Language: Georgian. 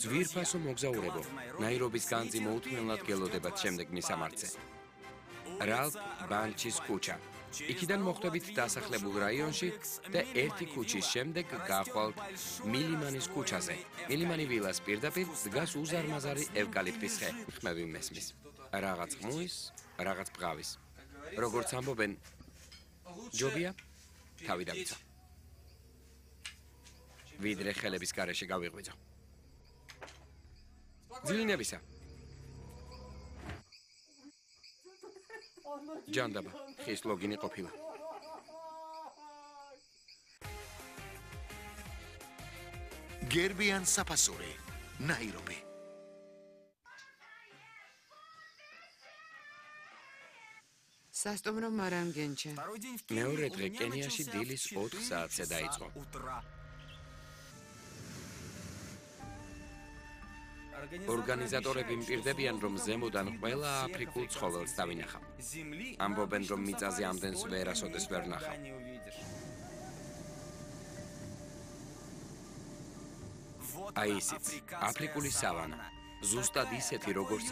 ძვირფასო მოგზაურებო, ნაირობის განძი მოუთმენლად გელოდებათ შემდეგ მისამართზე. რალფ ბანჩის ქუჩა. იქიდან მოხვდებით დასახლებულ რაიონში და ერთი ქუჩის შემდეგ გახვალთ მილიმანის ქუჩაზე. მილიმანი ვილას პირდაპირ დგას უზარმაზარი ევკალიპტის ხე. ხმები მესმის. რაღაც ყმუის, რაღაც ბღავის. როგორც ამბობენ, ჯობია, თავი დავიცვა. ვიდრე ხელების გარეშე გავიღვიძო. ძილინებისა. ჯანდაბა, ხის ლოგინი ყოფილა. გერბიან საფასური, ნაირობი. სასტუმრო მარანგენჩა. მეორე დღე კენიაში დილის 4 საათზე დაიწყო. ორგანიზატორები მპირდებიან, რომ ზემოდან ყველა აფრიკულ ცხოველს დავინახავ. ამბობენ, რომ მიწაზე ამდენს ვერასოდეს ვერ ნახავ. აი ისიც, აფრიკული სავანა. ზუსტად ისეთი, როგორც